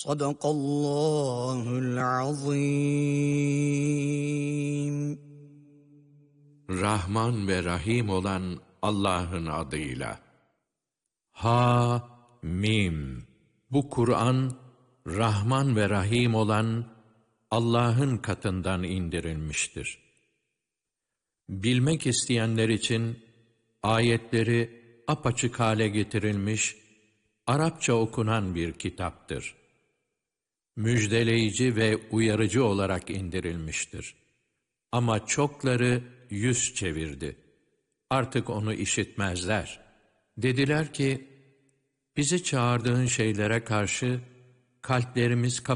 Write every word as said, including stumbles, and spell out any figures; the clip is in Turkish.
Sadakallahul azim. Rahman ve Rahim olan Allah'ın adıyla. Ha Mim. Bu Kur'an, Rahman ve Rahim olan Allah'ın katından indirilmiştir. Bilmek isteyenler için ayetleri apaçık hale getirilmiş, Arapça okunan bir kitaptır. Müjdeleyici ve uyarıcı olarak indirilmiştir. Ama çokları yüz çevirdi. Artık onu işitmezler. Dediler ki, bizi çağırdığın şeylere karşı kalplerimiz kapalı.